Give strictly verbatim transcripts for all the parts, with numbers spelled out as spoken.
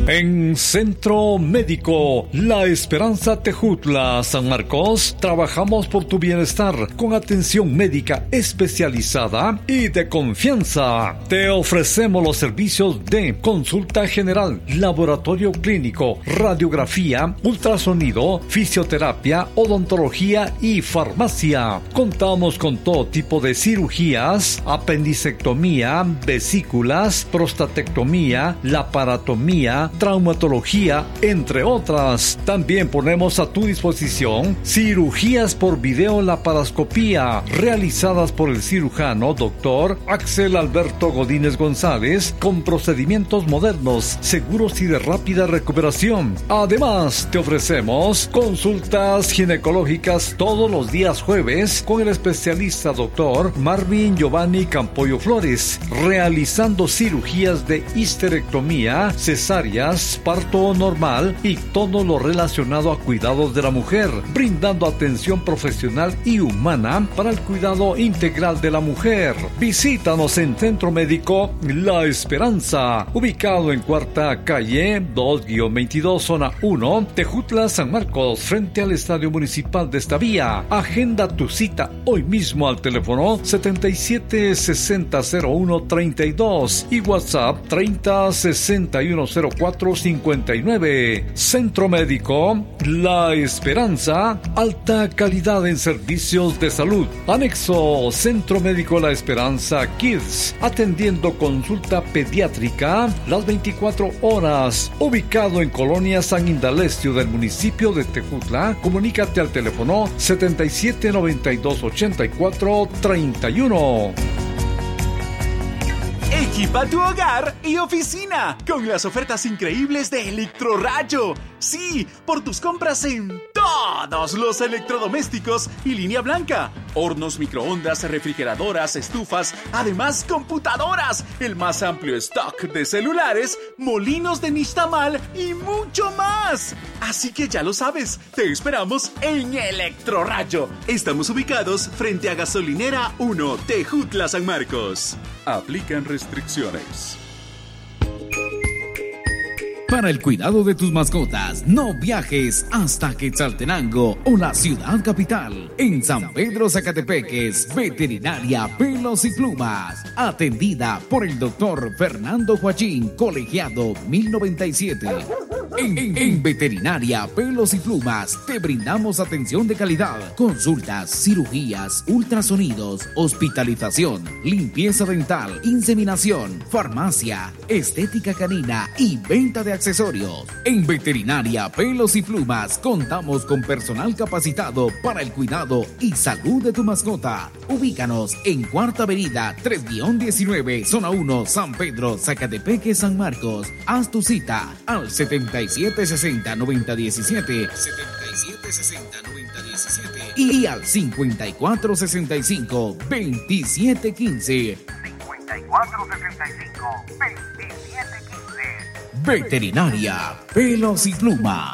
En Centro Médico La Esperanza Tejutla, San Marcos, trabajamos por tu bienestar con atención médica especializada y de confianza. Te ofrecemos los servicios de consulta general, laboratorio clínico, radiografía, ultrasonido, fisioterapia, odontología y farmacia. Contamos con todo tipo de cirugías, apendicectomía, vesículas, prostatectomía, laparotomía, traumatología, entre otras. También ponemos a tu disposición cirugías por videolaparoscopía realizadas por el cirujano doctor Axel Alberto Godínez González con procedimientos modernos, seguros y de rápida recuperación. Además, te ofrecemos consultas ginecológicas todos los días jueves con el especialista doctor Marvin Giovanni Campoyo Flores, realizando cirugías de histerectomía, cesárea, parto normal y todo lo relacionado a cuidados de la mujer, brindando atención profesional y humana para el cuidado integral de la mujer. Visítanos en Centro Médico La Esperanza, ubicado en Cuarta Calle dos veintidós, Zona uno, Tejutla, San Marcos, frente al Estadio Municipal de esta vía. Agenda tu cita hoy mismo al teléfono setenta y siete sesenta cero uno treinta y dos y WhatsApp treinta sesenta y uno cero cuatro cincuenta y nueve. Centro Médico La Esperanza, alta calidad en servicios de salud. Anexo Centro Médico La Esperanza Kids, atendiendo consulta pediátrica las veinticuatro horas. Ubicado en Colonia San Indalecio del municipio de Tejutla. Comunícate al teléfono setenta y siete noventa y dos ochenta y cuatro treinta y uno. Equipa tu hogar y oficina con las ofertas increíbles de Electrorayo. Sí, por tus compras en todos los electrodomésticos y línea blanca. Hornos, microondas, refrigeradoras, estufas, además computadoras, el más amplio stock de celulares, molinos de nixtamal y mucho más. Así que ya lo sabes, te esperamos en Electrorayo. Estamos ubicados frente a Gasolinera uno, Tejutla, San Marcos. Aplican restricciones. Para el cuidado de tus mascotas, no viajes hasta Quetzaltenango o la ciudad capital. En San Pedro Zacatepeques, Veterinaria Pelos y Plumas, atendida por el doctor Fernando Joachín, colegiado mil noventa y siete. En, en, en Veterinaria Pelos y Plumas te brindamos atención de calidad, consultas, cirugías, ultrasonidos, hospitalización, limpieza dental, inseminación, farmacia, estética canina y venta de accesorios. En Veterinaria Pelos y Plumas contamos con personal capacitado para el cuidado y salud de tu mascota. Ubícanos en Cuarta Avenida tres diecinueve, Zona uno, San Pedro, Zacatepeque, San Marcos. Haz tu cita al setenta y siete sesenta noventa diecisiete, setenta y siete sesenta noventa diecisiete y al cincuenta y cuatro sesenta y cinco veintisiete quince. cincuenta y cuatro sesenta y cinco veintisiete quince. Veterinaria Pelos y Plumas.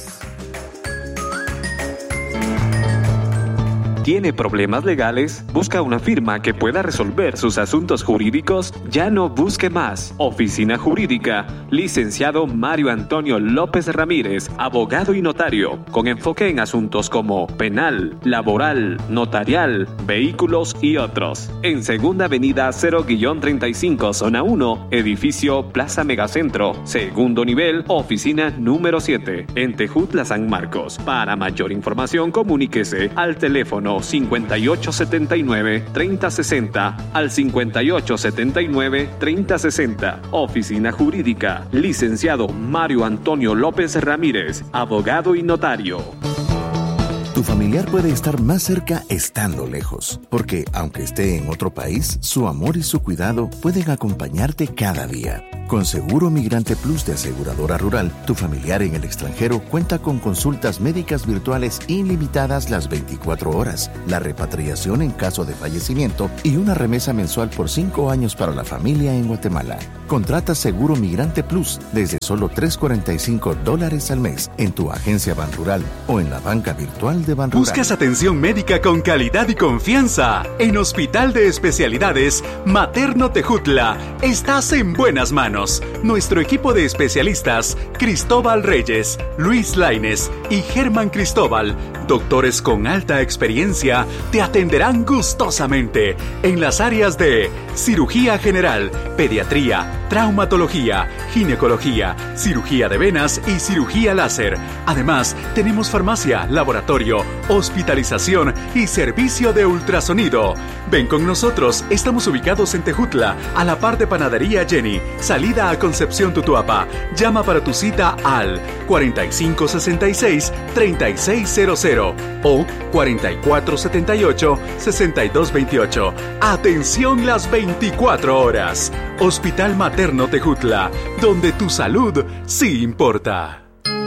¿Tiene problemas legales? ¿Busca una firma que pueda resolver sus asuntos jurídicos? Ya no busque más. Oficina Jurídica, licenciado Mario Antonio López Ramírez, abogado y notario, con enfoque en asuntos como penal, laboral, notarial, vehículos y otros. En Segunda Avenida cero treinta y cinco, Zona uno, edificio Plaza Megacentro, segundo nivel, oficina número siete, en Tejutla, San Marcos. Para mayor información, comuníquese al teléfono cincuenta y ocho setenta y nueve treinta sesenta al cincuenta y ocho setenta y nueve treinta sesenta. Oficina Jurídica, licenciado Mario Antonio López Ramírez, abogado y notario. Tu familiar puede estar más cerca estando lejos, porque aunque esté en otro país, su amor y su cuidado pueden acompañarte cada día. Con Seguro Migrante Plus de Aseguradora Rural, tu familiar en el extranjero cuenta con consultas médicas virtuales ilimitadas las veinticuatro horas, la repatriación en caso de fallecimiento y una remesa mensual por cinco años para la familia en Guatemala. Contrata Seguro Migrante Plus desde solo tres cuarenta y cinco dólares al mes en tu agencia Ban Rural o en la banca virtual Nacional de Banrural. ¿Buscas atención médica con calidad y confianza? En Hospital de Especialidades Materno Tejutla estás en buenas manos. Nuestro equipo de especialistas, Cristóbal Reyes, Luis Lainez y Germán Cristóbal, doctores con alta experiencia, te atenderán gustosamente en las áreas de cirugía general, pediatría, traumatología, ginecología, cirugía de venas y cirugía láser. Además, tenemos farmacia, laboratorio, hospitalización y servicio de ultrasonido. Ven con nosotros, estamos ubicados en Tejutla, a la par de Panadería Jenny, salida a Concepción Tutuapa. Llama para tu cita al cuarenta y cinco sesenta y seis, treinta y seis cero cero o cuarenta y cuatro setenta y ocho, sesenta y dos veintiocho. Atención las veinticuatro horas. Hospital Materno Tejutla, donde tu salud sí importa.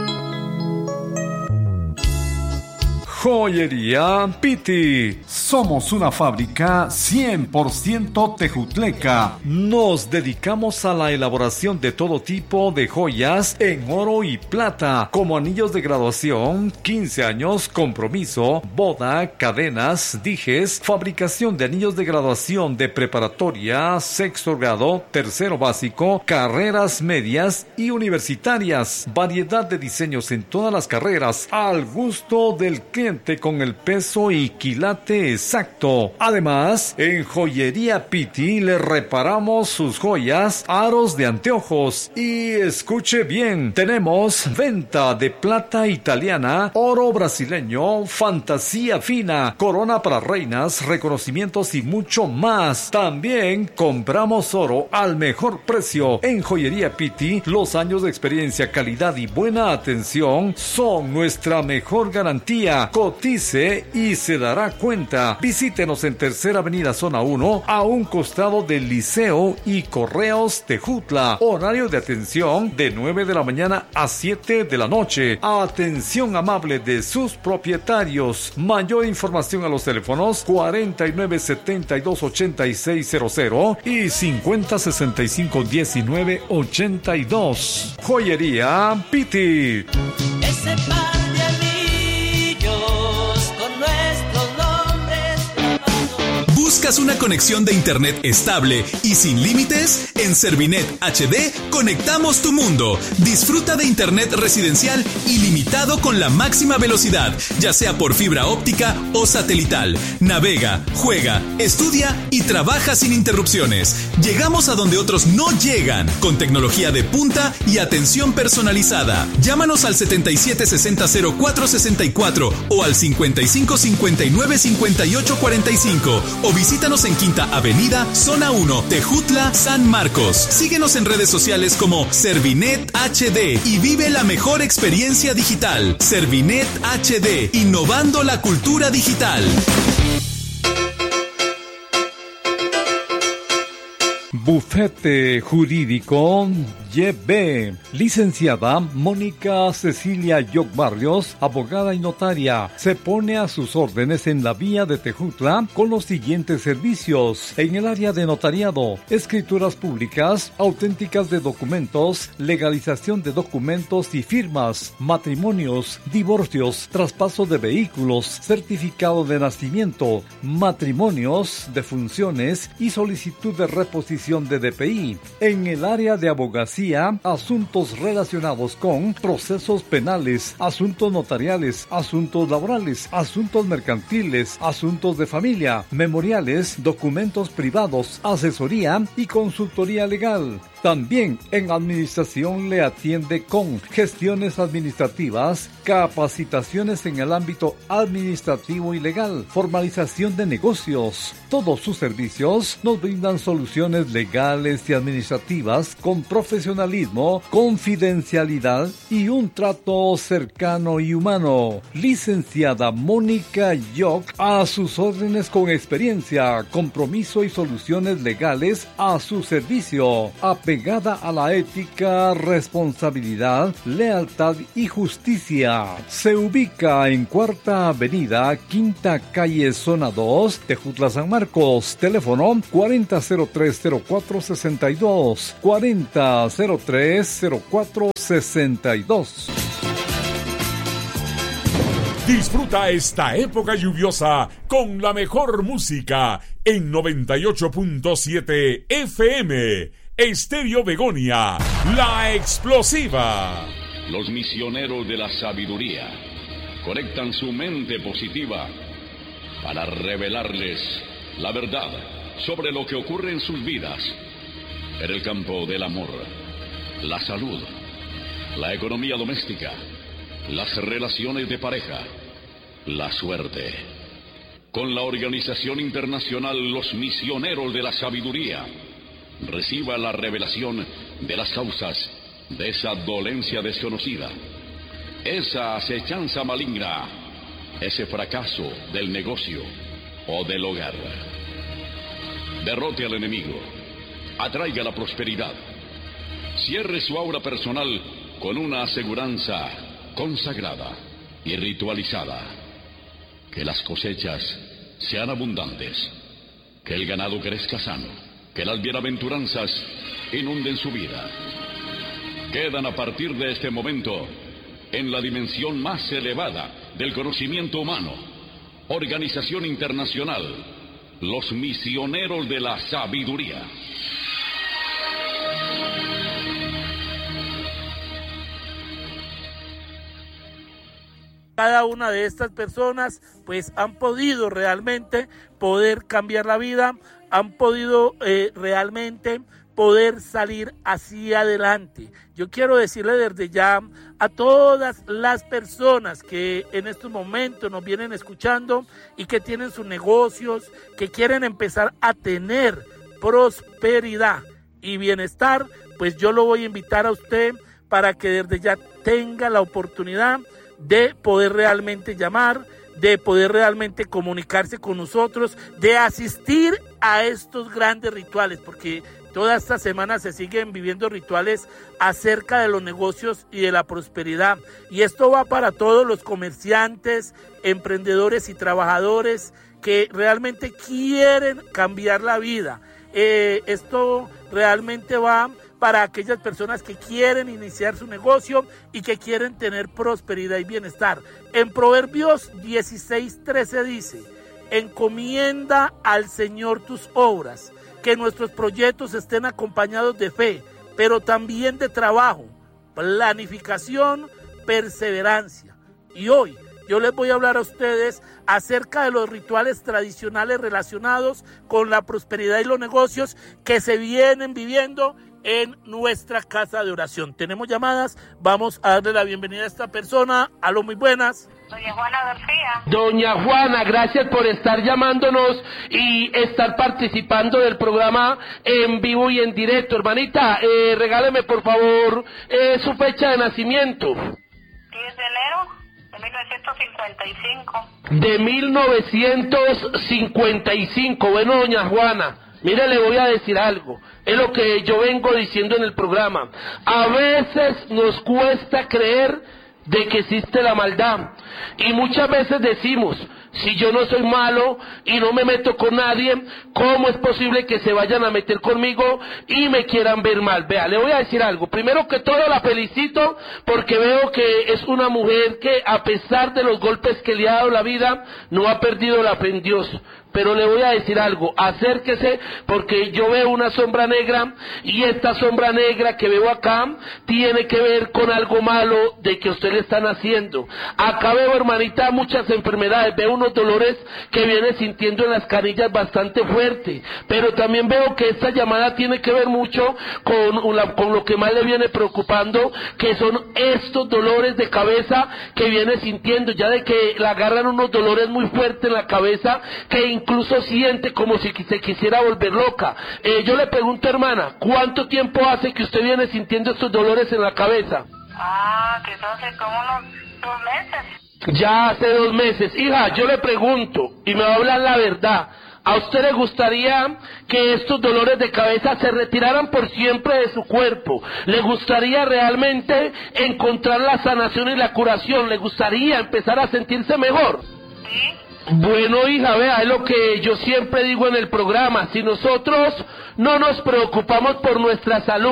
Joyería Piti. Somos una fábrica cien por ciento tejutleca. Nos dedicamos a la elaboración de todo tipo de joyas en oro y plata, como anillos de graduación, quince años, compromiso, boda, cadenas, dijes, fabricación de anillos de graduación de preparatoria, sexto grado, tercero básico, carreras medias y universitarias. Variedad de diseños en todas las carreras, al gusto del cliente, con el peso y quilate exacto. Además, en Joyería Piti le reparamos sus joyas, aros de anteojos. Y escuche bien, tenemos venta de plata italiana, oro brasileño, fantasía fina, corona para reinas, reconocimientos y mucho más. También compramos oro al mejor precio. En Joyería Piti, los años de experiencia, calidad y buena atención son nuestra mejor garantía. Cotice y se dará cuenta. Visítenos en Tercera Avenida Zona uno, a un costado del Liceo y Correos Tejutla. Horario de atención de nueve de la mañana a siete de la noche. Atención amable de sus propietarios. Mayor información a los teléfonos cuarenta y nueve setenta y dos ochenta y seis cero cero y cincuenta sesenta y cinco diecinueve ochenta y dos. Joyería Piti. Ese par de anillos con nuestros nombres grabados. ¿Buscas una conexión de internet estable y sin límites? En Servinet H D conectamos tu mundo. Disfruta de internet residencial ilimitado con la máxima velocidad, ya sea por fibra óptica o satelital. Navega, juega, estudia y trabaja sin interrupciones. Llegamos a donde otros no llegan, con tecnología de punta y atención personalizada. Llámanos al setenta y siete sesenta cero cuatro sesenta y cuatro o al cincuenta y cinco cincuenta y nueve cincuenta y ocho cuarenta y cinco o visítanos en Quinta Avenida, Zona uno, Tejutla, San Marcos. Síguenos en redes sociales como Servinet H D y vive la mejor experiencia digital. Servinet H D, innovando la cultura digital. Bufete Jurídico Y B. Licenciada Mónica Cecilia Yoc Barrios, abogada y notaria, se pone a sus órdenes en la vía de Tejutla con los siguientes servicios: en el área de notariado, escrituras públicas, auténticas de documentos, legalización de documentos y firmas, matrimonios, divorcios, traspaso de vehículos, certificado de nacimiento, matrimonios, defunciones y solicitud de reposición de D P I. En el área de abogacía, asuntos relacionados con procesos penales, asuntos notariales, asuntos laborales, asuntos mercantiles, asuntos de familia, memoriales, documentos privados, asesoría y consultoría legal. También en administración le atiende con gestiones administrativas, capacitaciones en el ámbito administrativo y legal, formalización de negocios. Todos sus servicios nos brindan soluciones legales y administrativas con profesionalismo, confidencialidad y un trato cercano y humano. Licenciada Mónica Yoc, a sus órdenes con experiencia, compromiso y soluciones legales a su servicio. Pegada a la ética, responsabilidad, lealtad y justicia. Se ubica en Cuarta Avenida, Quinta Calle, Zona dos, Tejutla, San Marcos. Teléfono cuarenta cero tres cero cuatro sesenta y dos, cuarenta cero tres cero cuatro sesenta y dos. Disfruta esta época lluviosa con la mejor música en noventa y ocho punto siete F M. Estéreo Begonia, la explosiva. Los misioneros de la sabiduría conectan su mente positiva para revelarles la verdad sobre lo que ocurre en sus vidas en el campo del amor, la salud, la economía doméstica, las relaciones de pareja, la suerte. Con la organización internacional Los Misioneros de la Sabiduría, reciba la revelación de las causas de esa dolencia desconocida, esa acechanza maligna, ese fracaso del negocio o del hogar. Derrote al enemigo, atraiga la prosperidad, cierre su aura personal con una aseguranza consagrada y ritualizada. Que las cosechas sean abundantes, que el ganado crezca sano, que las bienaventuranzas inunden su vida. Quedan a partir de este momento en la dimensión más elevada del conocimiento humano. Organización Internacional, Los Misioneros de la Sabiduría. Cada una de estas personas pues han podido realmente poder cambiar la vida, han podido eh, realmente poder salir hacia adelante. Yo quiero decirle desde ya a todas las personas que en estos momentos nos vienen escuchando y que tienen sus negocios, que quieren empezar a tener prosperidad y bienestar, pues yo lo voy a invitar a usted para que desde ya tenga la oportunidad de poder realmente llamar, de poder realmente comunicarse con nosotros, de asistir a estos grandes rituales, porque toda esta semana se siguen viviendo rituales acerca de los negocios y de la prosperidad. Y esto va para todos los comerciantes, emprendedores y trabajadores que realmente quieren cambiar la vida. Eh, esto realmente va para aquellas personas que quieren iniciar su negocio y que quieren tener prosperidad y bienestar. En Proverbios dieciséis trece dice: encomienda al Señor tus obras, que nuestros proyectos estén acompañados de fe, pero también de trabajo, planificación, perseverancia. Y hoy yo les voy a hablar a ustedes acerca de los rituales tradicionales relacionados con la prosperidad y los negocios que se vienen viviendo en nuestra casa de oración. Tenemos llamadas, vamos a darle la bienvenida a esta persona. Aló, muy buenas. Doña Juana García. Doña Juana, gracias por estar llamándonos y estar participando del programa en vivo y en directo. Hermanita, eh, regáleme por favor eh, su fecha de nacimiento. diez de enero de mil novecientos cincuenta y cinco. De mil novecientos cincuenta y cinco. Bueno, doña Juana, mire, le voy a decir algo. Es lo que yo vengo diciendo en el programa. A veces nos cuesta creer de que existe la maldad. Y muchas veces decimos, si yo no soy malo y no me meto con nadie, ¿cómo es posible que se vayan a meter conmigo y me quieran ver mal? Vea, le voy a decir algo. Primero que todo la felicito porque veo que es una mujer que a pesar de los golpes que le ha dado la vida, no ha perdido la fe en Dios. Pero le voy a decir algo, acérquese porque yo veo una sombra negra y esta sombra negra que veo acá tiene que ver con algo malo de que usted le están haciendo. Acá veo, hermanita, muchas enfermedades, veo unos dolores que viene sintiendo en las canillas bastante fuerte, pero también veo que esta llamada tiene que ver mucho con, una, con lo que más le viene preocupando, que son estos dolores de cabeza que viene sintiendo, ya de que le agarran unos dolores muy fuertes en la cabeza que incluso siente como si se quisiera volver loca. Eh, yo le pregunto, hermana, ¿cuánto tiempo hace que usted viene sintiendo estos dolores en la cabeza? Ah, que hace como unos dos meses. Ya hace dos meses. Hija, yo le pregunto, y me va a hablar la verdad, ¿a usted le gustaría que estos dolores de cabeza se retiraran por siempre de su cuerpo? ¿Le gustaría realmente encontrar la sanación y la curación? ¿Le gustaría empezar a sentirse mejor? Sí. Bueno, hija, vea, es lo que yo siempre digo en el programa. Si nosotros no nos preocupamos por nuestra salud,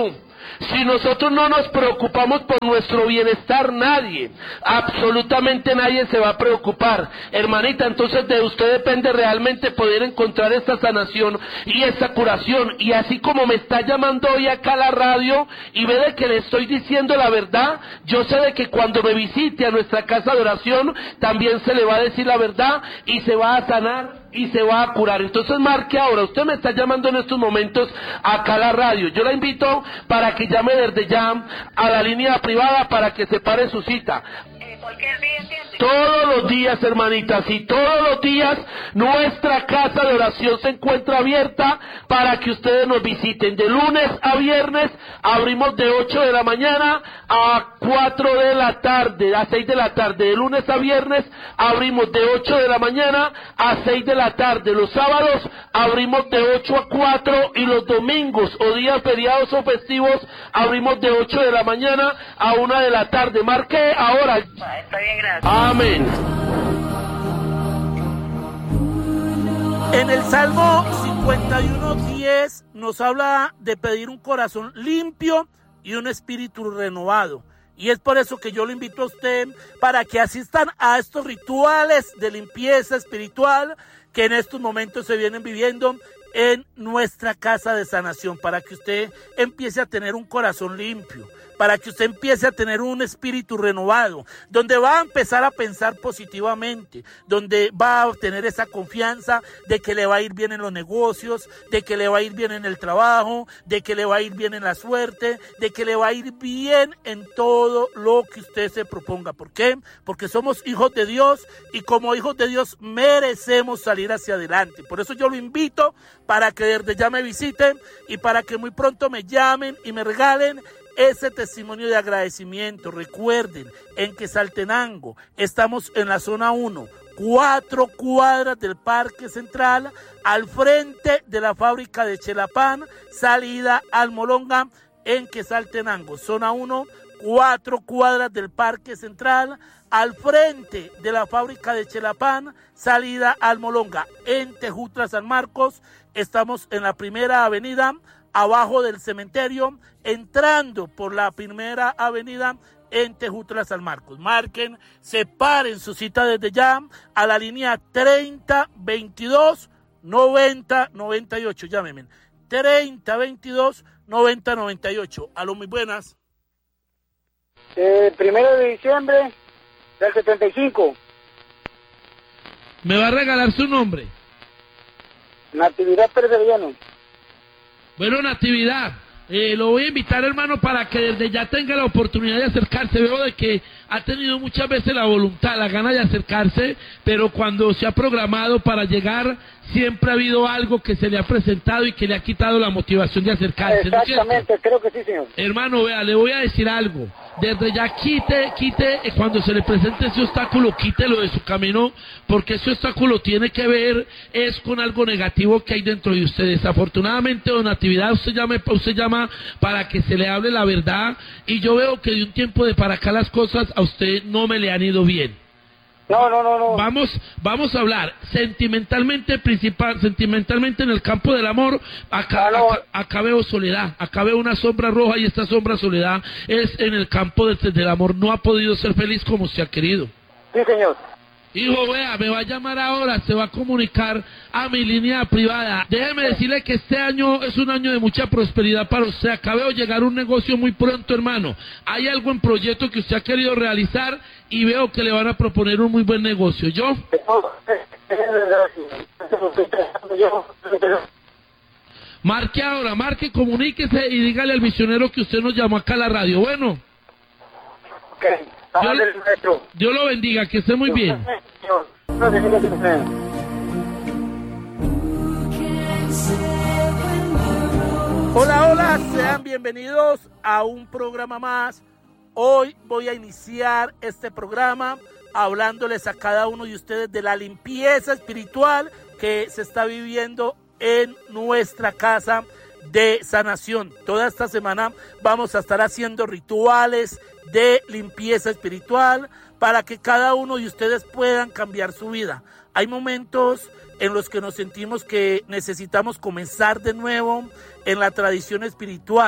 Si nosotros no nos preocupamos por nuestro bienestar, nadie, absolutamente nadie se va a preocupar. Hermanita, entonces de usted depende realmente poder encontrar esta sanación y esta curación. Y así como me está llamando hoy acá a la radio y ve de que le estoy diciendo la verdad, yo sé de que cuando me visite a nuestra casa de oración, también se le va a decir la verdad y se va a sanar y se va a curar. Entonces marque ahora, usted me está llamando en estos momentos acá a la radio, yo la invito para que llame desde ya a la línea privada para que separe su cita. Cualquier día, ¿entiendes? Todos los días, hermanitas, y todos los días nuestra casa de oración se encuentra abierta para que ustedes nos visiten. De lunes a viernes abrimos de ocho de la mañana a cuatro de la tarde, a seis de la tarde. De lunes a viernes abrimos de ocho de la mañana a seis de la tarde. Los sábados abrimos de ocho a cuatro y los domingos o días feriados o festivos abrimos de ocho de la mañana a una de la tarde. Marque ahora. Está bien, gracias. Amén. En el Salmo cincuenta y uno diez nos habla de pedir un corazón limpio y un espíritu renovado. Y es por eso que yo lo invito a usted para que asistan a estos rituales de limpieza espiritual que en estos momentos se vienen viviendo en nuestra casa de sanación, para que usted empiece a tener un corazón limpio, para que usted empiece a tener un espíritu renovado, donde va a empezar a pensar positivamente, donde va a obtener esa confianza de que le va a ir bien en los negocios, de que le va a ir bien en el trabajo, de que le va a ir bien en la suerte, de que le va a ir bien en todo lo que usted se proponga. ¿Por qué? Porque somos hijos de Dios y como hijos de Dios merecemos salir hacia adelante. Por eso yo lo invito para que desde ya me visiten y para que muy pronto me llamen y me regalen ese testimonio de agradecimiento. Recuerden, en Quetzaltenango estamos en la zona uno, cuatro cuadras del Parque Central, al frente de la fábrica de Chelapán, salida Almolonga, en Quetzaltenango. Zona uno, cuatro cuadras del Parque Central, al frente de la fábrica de Chelapán, salida Almolonga. En Tejutla, San Marcos, estamos en la primera avenida, abajo del cementerio, entrando por la primera avenida en Tejutla, San Marcos. Marquen, separen su cita desde ya a la línea treinta veintidós noventa noventa y ocho. Llámenme. treinta veintidós noventa noventa y ocho. A lo muy buenas. Eh, primero de diciembre del setenta y cinco. ¿Me va a regalar su nombre? Natividad Pérez Arellano. Bueno, Natividad, eh, lo voy a invitar, hermano, para que desde ya tenga la oportunidad de acercarse. Veo de que ha tenido muchas veces la voluntad, la gana de acercarse, pero cuando se ha programado para llegar, siempre ha habido algo que se le ha presentado y que le ha quitado la motivación de acercarse. Exactamente, ¿no? Creo que sí, señor. Hermano, vea, le voy a decir algo. Desde ya quite, quite, cuando se le presente ese obstáculo, quítelo de su camino, porque ese obstáculo tiene que ver, es con algo negativo que hay dentro de usted. Desafortunadamente, don Natividad, usted llama, usted llama para que se le hable la verdad, y yo veo que de un tiempo de para acá las cosas a usted no me le han ido bien. No, no, no, no. Vamos, vamos a hablar sentimentalmente, principal, sentimentalmente en el campo del amor. Acá, no. acá, acá veo soledad, acá veo una sombra roja y esta sombra soledad es en el campo de, del amor. No ha podido ser feliz como se ha querido. Sí, señor. Hijo, vea, me va a llamar ahora, se va a comunicar a mi línea privada. Déjeme decirle que este año es un año de mucha prosperidad para usted. Acá veo llegar un negocio muy pronto, hermano. Hay algo en proyecto que usted ha querido realizar y veo que le van a proponer un muy buen negocio. ¿Yo? Marque ahora, marque, comuníquese y dígale al misionero que usted nos llamó acá a la radio. Bueno. Okay. Dios, Dios lo bendiga, que esté muy bien. Hola, hola, sean bienvenidos a un programa más. Hoy voy a iniciar este programa hablándoles a cada uno de ustedes de la limpieza espiritual que se está viviendo en nuestra casa de sanación. Toda esta semana vamos a estar haciendo rituales de limpieza espiritual para que cada uno de ustedes puedan cambiar su vida. Hay momentos en los que nos sentimos que necesitamos comenzar de nuevo en la tradición espiritual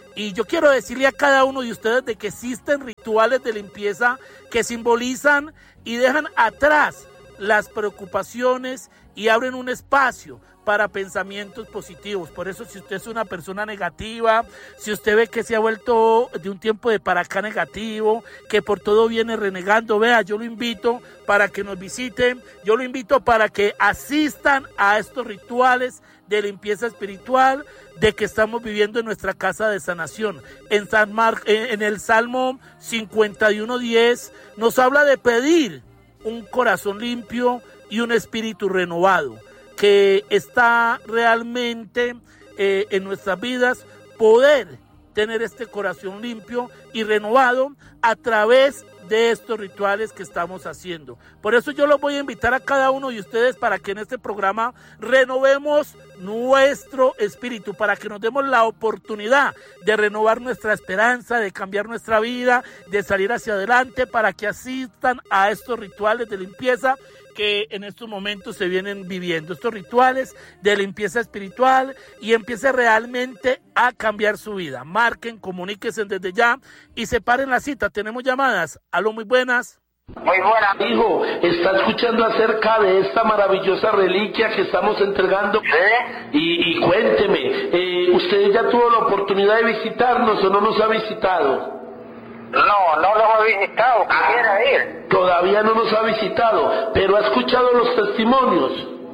Y yo quiero decirle a cada uno de ustedes de que existen rituales de limpieza que simbolizan y dejan atrás las preocupaciones y abren un espacio para pensamientos positivos. Por eso, si usted es una persona negativa, si usted ve que se ha vuelto de un tiempo de para acá negativo, que por todo viene renegando, vea, yo lo invito para que nos visiten, yo lo invito para que asistan a estos rituales de limpieza espiritual de que estamos viviendo en nuestra casa de sanación. En, San Mar- en el Salmo cincuenta y uno diez nos habla de pedir un corazón limpio y un espíritu renovado, que está realmente eh, en nuestras vidas, poder tener este corazón limpio y renovado a través de estos rituales que estamos haciendo. Por eso yo los voy a invitar a cada uno de ustedes para que en este programa renovemos nuestro espíritu, para que nos demos la oportunidad de renovar nuestra esperanza, de cambiar nuestra vida, de salir hacia adelante, para que asistan a estos rituales de limpieza que en estos momentos se vienen viviendo, estos rituales de limpieza espiritual, y empiece realmente a cambiar su vida. Marquen, comuníquense desde ya y separen la cita. Tenemos llamadas. Aló, muy buenas. Muy buena. Hijo, ¿está escuchando acerca de esta maravillosa reliquia que estamos entregando? Sí. Y, y cuénteme, eh, ¿usted ya tuvo la oportunidad de visitarnos o no nos ha visitado? No, no los he visitado, quisiera ir. Todavía no nos ha visitado, pero ha escuchado los testimonios.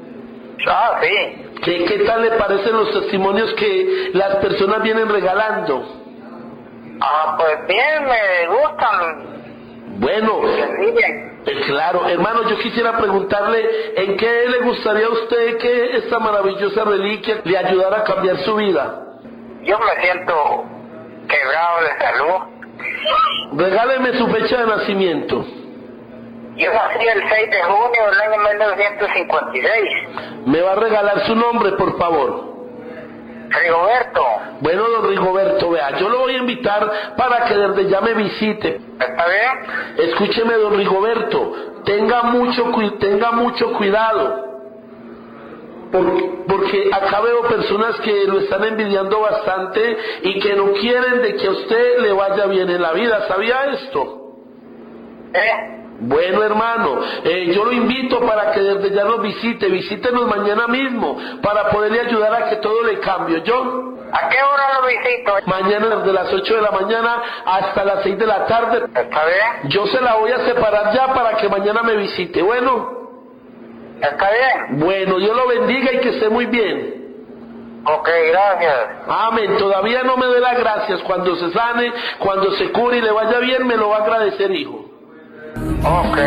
Ah, sí. ¿Qué, qué tal le parecen los testimonios que las personas vienen regalando? Ah, pues bien, me gustan. Bueno, eh, claro, hermano, yo quisiera preguntarle, ¿en qué le gustaría a usted que esta maravillosa reliquia le ayudara a cambiar su vida? Yo me siento quebrado de salud. Regáleme su fecha de nacimiento. Yo nací el seis de junio del año mil novecientos cincuenta y seis. ¿Me va a regalar su nombre, por favor? Rigoberto. Bueno, don Rigoberto, vea, yo lo voy a invitar para que desde ya me visite. ¿Está bien? Escúcheme, don Rigoberto, tenga mucho, tenga mucho cuidado. Porque, porque acá veo personas que lo están envidiando bastante y que no quieren de que a usted le vaya bien en la vida. ¿Sabía esto? ¿Eh? Bueno, hermano, eh, yo lo invito para que desde ya nos visite. Visítenos mañana mismo para poderle ayudar a que todo le cambie. ¿Yo? ¿A qué hora lo visito? Mañana desde las ocho de la mañana hasta las seis de la tarde. ¿Está bien? Yo se la voy a separar ya para que mañana me visite. Bueno. ¿Está bien? Bueno, Dios lo bendiga y que esté muy bien. Ok, gracias. Amén. Todavía no me dé las gracias. Cuando se sane, cuando se cure y le vaya bien, me lo va a agradecer, hijo. Ok.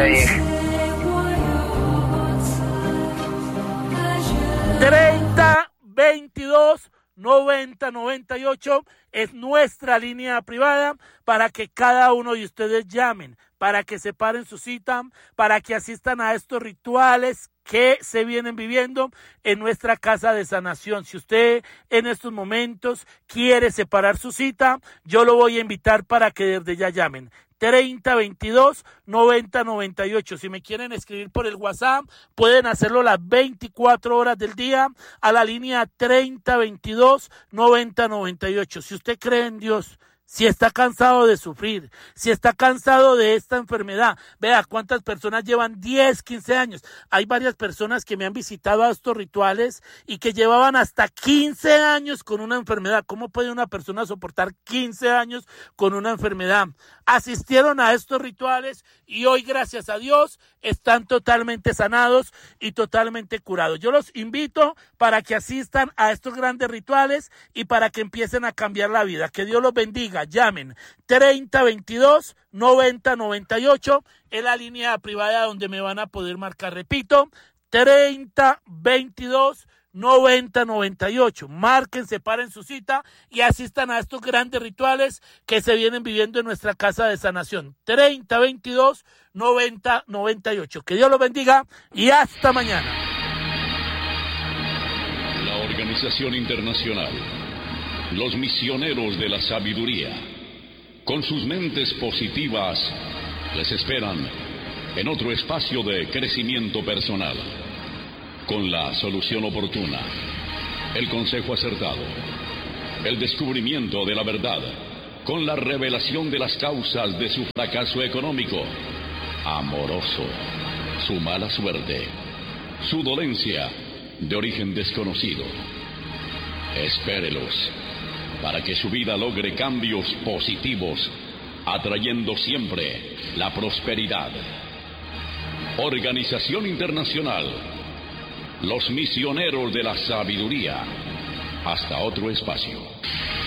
treinta, veintidós, noventa, noventa y ocho es nuestra línea privada para que cada uno de ustedes llamen, para que separen su cita, para que asistan a estos rituales que se vienen viviendo en nuestra casa de sanación. Si usted en estos momentos quiere separar su cita, yo lo voy a invitar para que desde ya llamen. treinta, veintidós, noventa, noventa y ocho. Si me quieren escribir por el WhatsApp, pueden hacerlo las veinticuatro horas del día a la línea treinta, veintidós, noventa, noventa y ocho. Si usted cree en Dios, si está cansado de sufrir, si está cansado de esta enfermedad, vea cuántas personas llevan diez, quince años. Hay varias personas que me han visitado a estos rituales y que llevaban hasta quince años con una enfermedad. ¿Cómo puede una persona soportar quince años con una enfermedad? Asistieron a estos rituales y hoy, gracias a Dios, están totalmente sanados y totalmente curados. Yo los invito para que asistan a estos grandes rituales y para que empiecen a cambiar la vida. Que Dios los bendiga. Llamen treinta, veintidós, noventa, noventa y ocho en la línea privada donde me van a poder marcar. Repito, treinta, veintidós, noventa, noventa y ocho. Marquen, separen su cita y asistan a estos grandes rituales que se vienen viviendo en nuestra casa de sanación. treinta, veintidós, noventa, noventa y ocho. Que Dios los bendiga y hasta mañana. La Organización Internacional, los misioneros de la sabiduría, con sus mentes positivas, les esperan en otro espacio de crecimiento personal, con la solución oportuna, el consejo acertado, el descubrimiento de la verdad, con la revelación de las causas de su fracaso económico, amoroso, su mala suerte, su dolencia de origen desconocido. Espérelos para que su vida logre cambios positivos, atrayendo siempre la prosperidad. Organización Internacional, los misioneros de la sabiduría. Hasta otro espacio.